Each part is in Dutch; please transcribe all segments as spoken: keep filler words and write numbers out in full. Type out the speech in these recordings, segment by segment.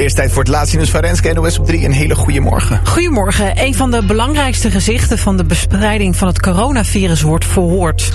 Eerst tijd voor het laatste nieuws van Renske, N O S op drie. Een hele goede morgen. Goedemorgen. Een van de belangrijkste gezichten van de bestrijding van het coronavirus wordt verhoord.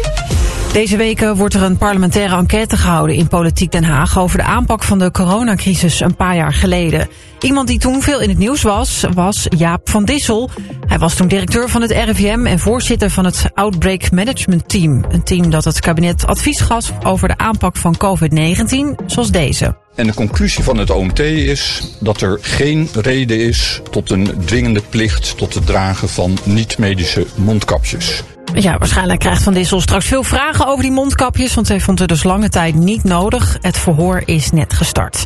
Deze weken wordt er een parlementaire enquête gehouden in Politiek Den Haag over de aanpak van de coronacrisis een paar jaar geleden. Iemand die toen veel in het nieuws was, was Jaap van Dissel. Hij was toen directeur van het R I V M en voorzitter van het Outbreak Management Team. Een team dat het kabinet advies gaf over de aanpak van covid negentien, zoals deze. En de conclusie van het O M T is dat er geen reden is tot een dwingende plicht tot het dragen van niet-medische mondkapjes. Ja, waarschijnlijk krijgt Van Dissel straks veel vragen over die mondkapjes, want hij vond het dus lange tijd niet nodig. Het verhoor is net gestart.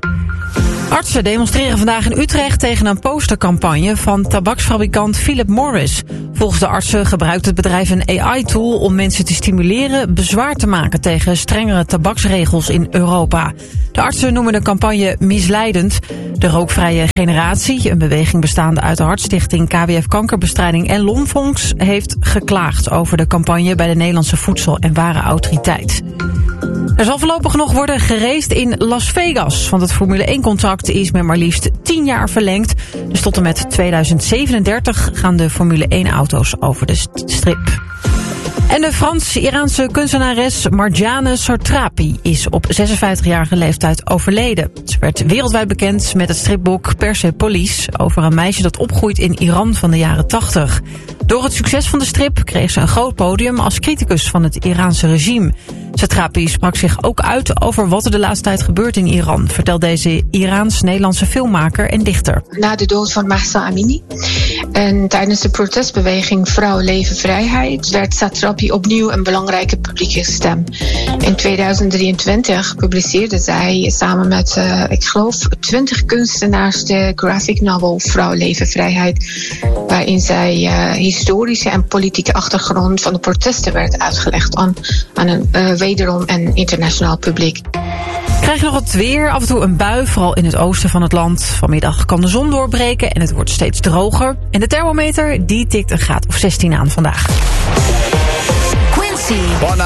Artsen demonstreren vandaag in Utrecht tegen een postercampagne van tabaksfabrikant Philip Morris. Volgens de artsen gebruikt het bedrijf een A I-tool om mensen te stimuleren bezwaar te maken tegen strengere tabaksregels in Europa. De artsen noemen de campagne misleidend. De rookvrije generatie, een beweging bestaande uit de Hartstichting, K W F Kankerbestrijding en Longfonds, heeft geklaagd over de campagne bij de Nederlandse Voedsel- en Warenautoriteit. Er zal voorlopig nog worden geraced in Las Vegas, want het Formule één-contract is met maar liefst tien jaar verlengd. Dus tot en met tweeduizend zevenendertig gaan de Formule één-auto's over de strip. En de Frans-Iraanse kunstenares Marjane Satrapi is op zesenvijftigjarige leeftijd overleden. Ze werd wereldwijd bekend met het stripboek Persepolis over een meisje dat opgroeit in Iran van de jaren tachtig. Door het succes van de strip kreeg ze een groot podium als criticus van het Iraanse regime. Satrapi sprak zich ook uit over wat er de laatste tijd gebeurt in Iran, vertelt deze Iraans-Nederlandse filmmaker en dichter. Na de dood van Mahsa Amini en tijdens de protestbeweging Vrouw, Leven, Vrijheid werd Satrapi opnieuw een belangrijke publieke stem. In tweeduizend drieëntwintig publiceerde zij samen met, uh, ik geloof, twintig kunstenaars de graphic novel Vrouw, Leven, Vrijheid, waarin zij uh, historische en politieke achtergrond van de protesten werd uitgelegd aan, aan een uh, wederom een internationaal publiek. Krijg je nog wat weer, af en toe een bui, vooral in het oosten van het land. Vanmiddag kan de zon doorbreken en het wordt steeds droger. En de thermometer die tikt een graad of zestien aan vandaag. Quincy.